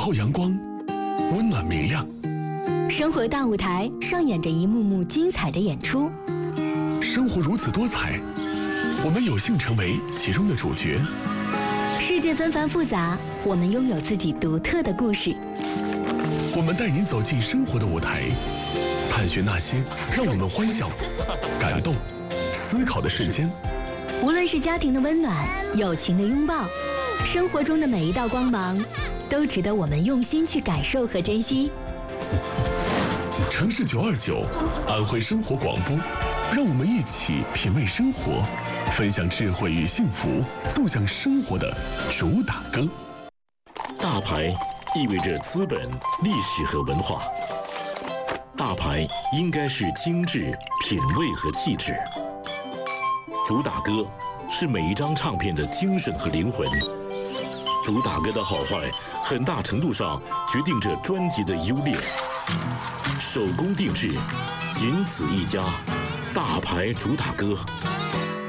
后阳光，温暖明亮。 生活大舞台上演着一幕幕精彩的演出。 生活如此多彩，我们有幸成为其中的主角。 世界纷繁复杂，我们拥有自己独特的故事。 我们带您走进生活的舞台，探寻那些让我们欢笑、感动、思考的瞬间。 无论是家庭的温暖、友情的拥抱，生活中的每一道光芒，都值得我们用心去感受和珍惜。 城市929，安徽生活广播，让我们一起品味生活，分享智慧与幸福，奏响生活的主打歌。 大牌意味着资本、历史和文化。大牌应该是精致、品味和气质。主打歌是每一张唱片的精神和灵魂。主打歌的好坏，很大程度上决定着专辑的优劣。手工定制，仅此一家，大牌主打歌。